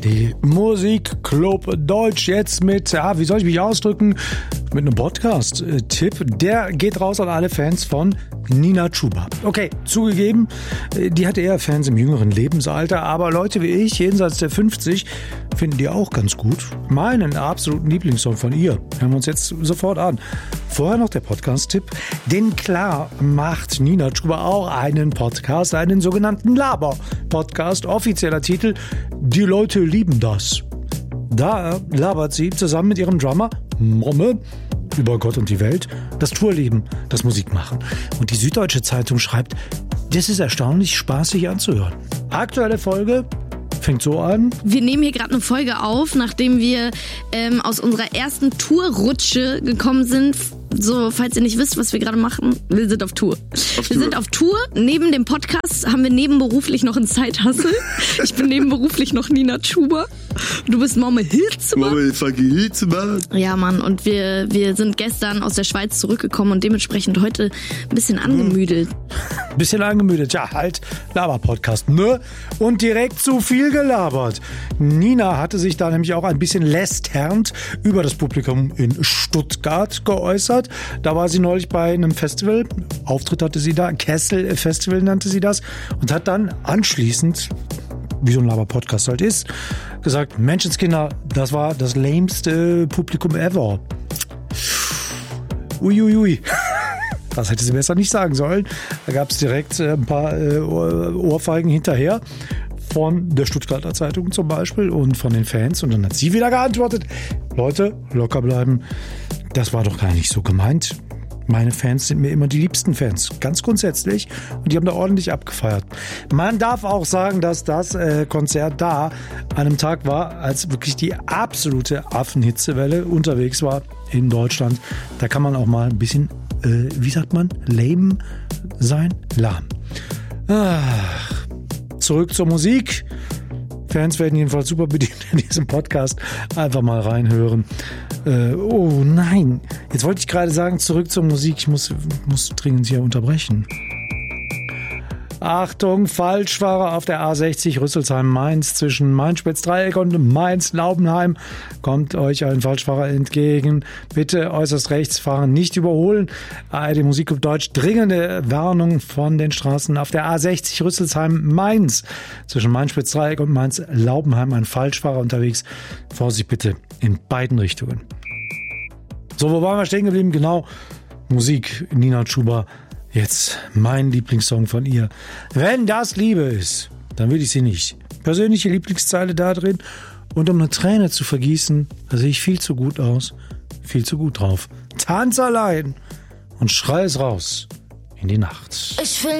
ARD Musikclub Deutsch jetzt mit, wie soll ich mich ausdrücken, mit einem Podcast-Tipp. Der geht raus an alle Fans von Nina Chuba. Okay, zugegeben, die hatte eher Fans im jüngeren Lebensalter, aber Leute wie ich, jenseits der 50, finden die auch ganz gut. Meinen absoluten Lieblingssong von ihr hören wir uns jetzt sofort an. Vorher noch der Podcast-Tipp, denn klar macht Nina Chuba auch einen Podcast, einen sogenannten Laber-Podcast, offizieller Titel, Die Leute lieben das. Da labert sie zusammen mit ihrem Drummer Momme über Gott und die Welt, das Tourleben, das Musikmachen. Und die Süddeutsche Zeitung schreibt, das ist erstaunlich spaßig anzuhören. Aktuelle Folge fängt so an. Wir nehmen hier gerade eine Folge auf, nachdem wir aus unserer ersten Tourrutsche gekommen sind. So, falls ihr nicht wisst, was wir gerade machen, wir sind auf Tour. Wir sind auf Tour. Neben dem Podcast haben wir nebenberuflich noch einen Side-Hustle. Ich bin nebenberuflich noch Nina Chuba. Du bist Momme Hilzema. Momme fucking Hilzema. Ja, Mann. Und wir sind gestern aus der Schweiz zurückgekommen und dementsprechend heute ein bisschen angemüdelt. Bisschen angemüdet, ja, halt Laber-Podcast, ne? Und direkt zu viel gelabert. Nina hatte sich da nämlich auch ein bisschen lästernd über das Publikum in Stuttgart geäußert. Da war sie neulich bei einem Festival, Auftritt hatte sie da, Kessel Festival nannte sie das, und hat dann anschließend, wie so ein Laber-Podcast halt ist, gesagt, Menschenskinder, das war das lameste Publikum ever. Uiuiui. Das hätte sie besser nicht sagen sollen. Da gab es direkt ein paar Ohrfeigen hinterher. Von der Stuttgarter Zeitung zum Beispiel und von den Fans. Und dann hat sie wieder geantwortet, Leute, locker bleiben. Das war doch gar nicht so gemeint. Meine Fans sind mir immer die liebsten Fans, ganz grundsätzlich. Und die haben da ordentlich abgefeiert. Man darf auch sagen, dass das Konzert da an einem Tag war, als wirklich die absolute Affenhitzewelle unterwegs war in Deutschland. Da kann man auch mal ein bisschen, wie sagt man, lame sein? Lahm. Zurück zur Musik. Fans werden jedenfalls super bedient in diesem Podcast. Einfach mal reinhören. Oh nein, jetzt wollte ich gerade sagen, zurück zur Musik. Ich muss dringend hier unterbrechen. Achtung, Falschfahrer auf der A60 Rüsselsheim-Mainz zwischen Main-Spitz-Dreieck und Mainz-Laubenheim. Kommt euch ein Falschfahrer entgegen. Bitte äußerst rechts fahren, nicht überholen. ARD Musikclub Deutsch, dringende Warnung von den Straßen auf der A60 Rüsselsheim-Mainz zwischen Main-Spitz-Dreieck und Mainz-Laubenheim. Ein Falschfahrer unterwegs. Vorsicht bitte in beiden Richtungen. So, wo waren wir stehen geblieben? Genau, Musik, Nina Chuba. Jetzt mein Lieblingssong von ihr. Wenn das Liebe ist, dann will ich sie nicht. Persönliche Lieblingszeile da drin. Und um eine Träne zu vergießen, da sehe ich viel zu gut aus. Viel zu gut drauf. Tanz allein und schrei es raus in die Nacht. Ich will